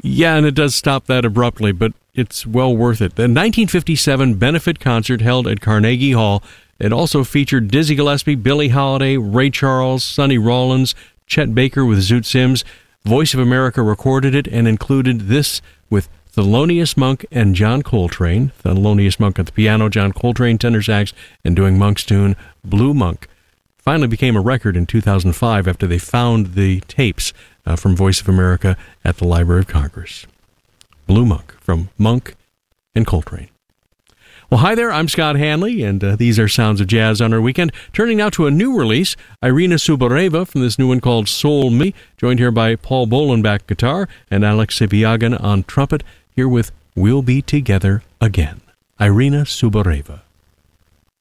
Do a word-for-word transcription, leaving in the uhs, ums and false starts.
Yeah, and it does stop that abruptly, but it's well worth it. The nineteen fifty-seven benefit concert held at Carnegie Hall. It also featured Dizzy Gillespie, Billie Holiday, Ray Charles, Sonny Rollins, Chet Baker with Zoot Sims. Voice of America recorded it and included this with Thelonious Monk and John Coltrane. Thelonious Monk at the piano, John Coltrane tenor sax, and doing Monk's tune, Blue Monk. Finally became a record in two thousand five after they found the tapes uh, from Voice of America at the Library of Congress. Blue Monk from Monk and Coltrane. Well, hi there, I'm Scott Hanley, and uh, these are Sounds of Jazz on our weekend. Turning now to a new release, Irina Subareva from this new one called Soul Me, joined here by Paul Bolenbach guitar and Alex Siviagin on trumpet, here with We'll Be Together Again. Irina Subareva.